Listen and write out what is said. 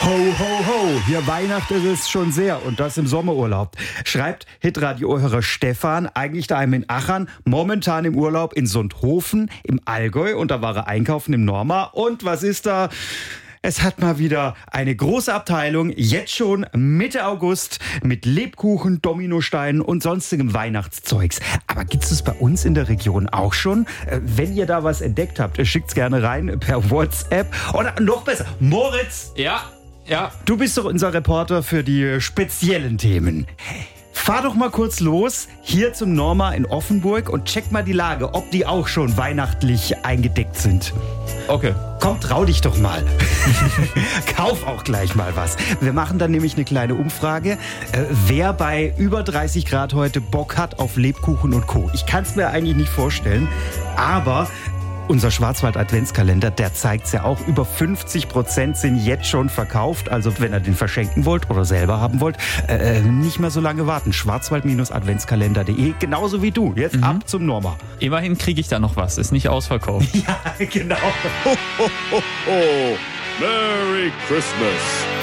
Ho, ho, ho, hier weihnachtet es schon sehr und das im Sommerurlaub. Schreibt Hitradio-Hörer Stefan, eigentlich daheim in Achern, momentan im Urlaub in Sonthofen im Allgäu und da war er einkaufen im Norma. Und was ist da? Es hat mal wieder eine große Abteilung, jetzt schon Mitte August, mit Lebkuchen, Dominosteinen und sonstigem Weihnachtszeugs. Aber gibt es bei uns in der Region auch schon? Wenn ihr da was entdeckt habt, schickt's gerne rein per WhatsApp. Oder noch besser, Moritz! Ja. Du bist doch unser Reporter für die speziellen Themen. Fahr doch mal kurz los, hier zum Norma in Offenburg und check mal die Lage, ob die auch schon weihnachtlich eingedeckt sind. Okay. Komm, trau dich doch mal. Kauf auch gleich mal was. Wir machen dann nämlich eine kleine Umfrage, wer bei über 30 Grad heute Bock hat auf Lebkuchen und Co. Ich kann es mir eigentlich nicht vorstellen, aber unser Schwarzwald-Adventskalender, der zeigt's ja auch. Über 50% sind jetzt schon verkauft. Also wenn ihr den verschenken wollt oder selber haben wollt, nicht mehr so lange warten. Schwarzwald-adventskalender.de, genauso wie du. Jetzt ab zum Norma. Immerhin kriege ich da noch was. Ist nicht ausverkauft. Ja, genau. Ho, ho, ho, ho. Merry Christmas.